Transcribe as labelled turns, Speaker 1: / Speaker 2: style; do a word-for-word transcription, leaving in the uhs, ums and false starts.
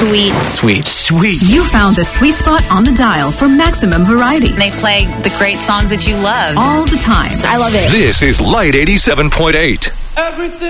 Speaker 1: sweet.
Speaker 2: Sweet. Sweet.
Speaker 3: You found the sweet spot on the dial for maximum variety.
Speaker 1: They play the great songs that you love.
Speaker 3: All the time.
Speaker 1: I love it.
Speaker 4: This is Light eighty-seven point eight.
Speaker 5: Everything